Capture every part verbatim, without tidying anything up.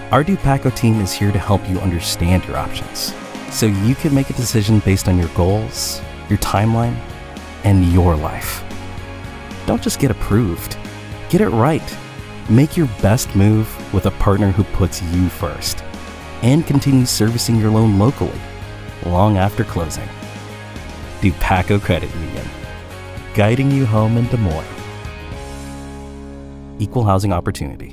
Our Dupaco team is here to help you understand your options, so you can make a decision based on your goals, your timeline, and your life. Don't just get approved. Get it right. Make your best move with a partner who puts you first and continues servicing your loan locally long after closing. Dupaco Credit Union, guiding you home in Des Moines. Equal housing opportunity.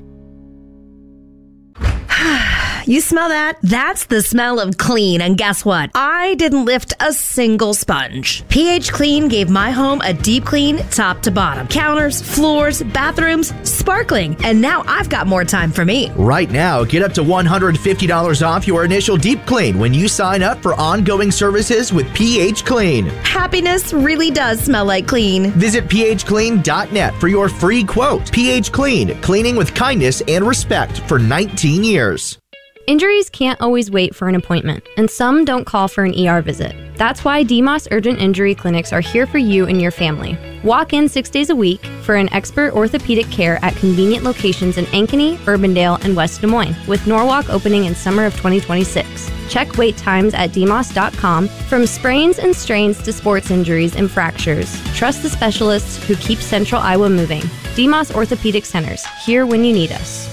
You smell that? That's the smell of clean. And guess what? I didn't lift a single sponge. pH Clean gave my home a deep clean top to bottom. Counters, floors, bathrooms, sparkling. And now I've got more time for me. Right now, get up to one hundred fifty dollars off your initial deep clean when you sign up for ongoing services with pH Clean. Happiness really does smell like clean. Visit p h clean dot net for your free quote. pH Clean, cleaning with kindness and respect for nineteen years. Injuries can't always wait for an appointment, and some don't call for an E R visit. That's why D M O S Urgent Injury Clinics are here for you and your family. Walk in six days a week for an expert orthopedic care at convenient locations in Ankeny, Urbandale, and West Des Moines, with Norwalk opening in summer of twenty twenty-six. Check wait times at d m o s dot com. From sprains and strains to sports injuries and fractures, trust the specialists who keep Central Iowa moving. D M O S Orthopedic Centers, here when you need us.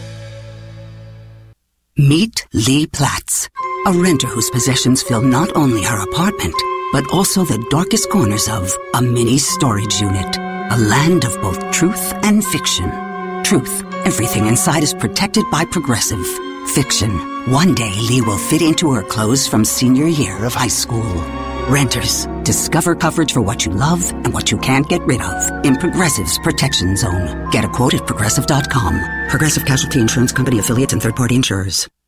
Meet Lee Platts, a renter whose possessions fill not only her apartment, but also the darkest corners of a mini storage unit. A land of both truth and fiction. Truth, everything inside is protected by Progressive. Fiction, one day Lee will fit into her clothes from senior year of high school. Renters, discover coverage for what you love and what you can't get rid of in Progressive's Protection Zone. Get a quote at progressive dot com. Progressive Casualty Insurance Company affiliates and third-party insurers.